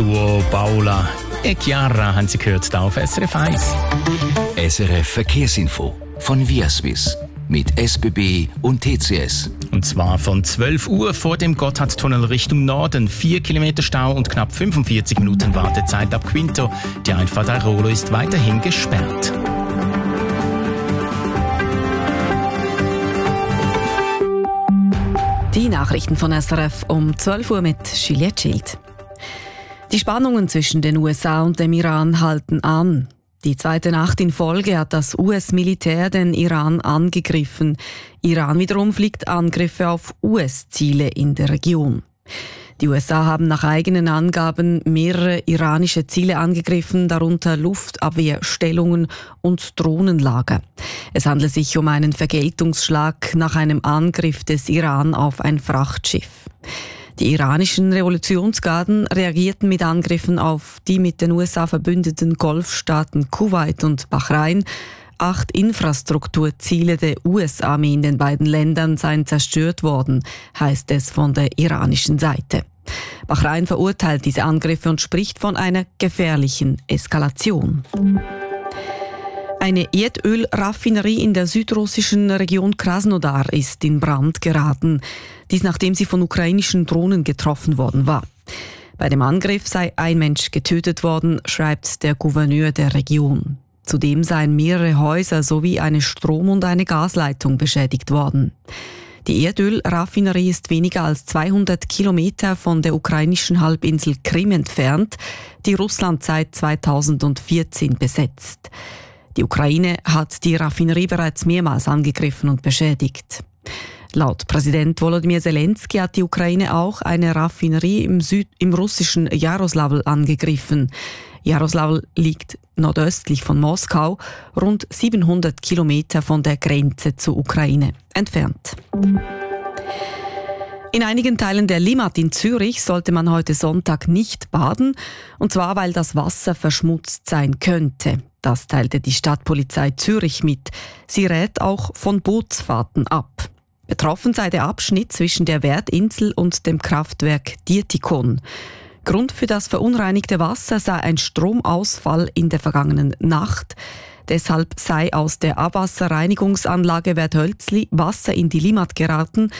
Duo Paula e Chiara haben Sie gehört hier auf SRF 1. SRF Verkehrsinfo von Viaswiss mit SBB und TCS. Und zwar von 12 Uhr vor dem Gotthardtunnel Richtung Norden. 4 Kilometer Stau und knapp 45 Minuten Wartezeit ab Quinto. Die Einfahrt Airolo ist weiterhin gesperrt. Die Nachrichten von SRF um 12 Uhr mit Juliette Schild. Die Spannungen zwischen den USA und dem Iran halten an. Die zweite Nacht in Folge hat das US-Militär den Iran angegriffen. Iran wiederum fliegt Angriffe auf US-Ziele in der Region. Die USA haben nach eigenen Angaben mehrere iranische Ziele angegriffen, darunter Luftabwehrstellungen und Drohnenlager. Es handelt sich um einen Vergeltungsschlag nach einem Angriff des Iran auf ein Frachtschiff. Die iranischen Revolutionsgarden reagierten mit Angriffen auf die mit den USA verbündeten Golfstaaten Kuwait und Bahrain. 8 Infrastrukturziele der US-Armee in den beiden Ländern seien zerstört worden, heißt es von der iranischen Seite. Bahrain verurteilt diese Angriffe und spricht von einer gefährlichen Eskalation. Eine Erdölraffinerie in der südrussischen Region Krasnodar ist in Brand geraten. Dies nachdem sie von ukrainischen Drohnen getroffen worden war. Bei dem Angriff sei ein Mensch getötet worden, schreibt der Gouverneur der Region. Zudem seien mehrere Häuser sowie eine Strom- und eine Gasleitung beschädigt worden. Die Erdölraffinerie ist weniger als 200 Kilometer von der ukrainischen Halbinsel Krim entfernt, die Russland seit 2014 besetzt. Die Ukraine hat die Raffinerie bereits mehrmals angegriffen und beschädigt. Laut Präsident Volodymyr Zelensky hat die Ukraine auch eine Raffinerie im russischen Jaroslavl angegriffen. Jaroslavl liegt nordöstlich von Moskau, rund 700 Kilometer von der Grenze zur Ukraine entfernt. In einigen Teilen der Limmat in Zürich sollte man heute Sonntag nicht baden, und zwar weil das Wasser verschmutzt sein könnte. Das teilte die Stadtpolizei Zürich mit. Sie rät auch von Bootsfahrten ab. Betroffen sei der Abschnitt zwischen der Werdinsel und dem Kraftwerk Dietikon. Grund für das verunreinigte Wasser sei ein Stromausfall in der vergangenen Nacht. Deshalb sei aus der Abwasserreinigungsanlage Werthölzli Wasser in die Limmat geraten,